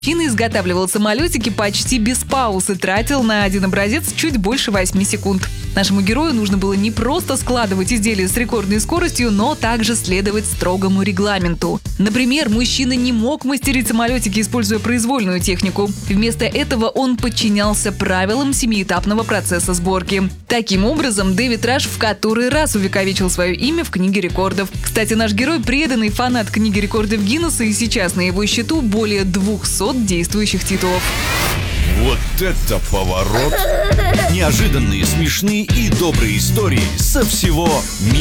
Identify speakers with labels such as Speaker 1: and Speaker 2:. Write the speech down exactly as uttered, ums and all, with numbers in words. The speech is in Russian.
Speaker 1: Финн изготавливал самолетики почти без пауз и тратил на один образец чуть больше восьми секунд. Нашему герою нужно было не просто складывать изделия с рекордной скоростью, но также следовать строгому регламенту. Например, мужчина не мог мастерить самолетики, используя произвольную технику. Вместо этого он подчинялся правилам семиэтапного процесса сборки. Таким образом, Дэвид Раш в который раз увековечил свое имя в книге рекордов. Кстати, наш герой – преданный фанат книги рекордов Гиннесса, и сейчас на его счету более двухсот действующих титулов.
Speaker 2: Вот это поворот! Неожиданные, смешные и добрые истории со всего мира.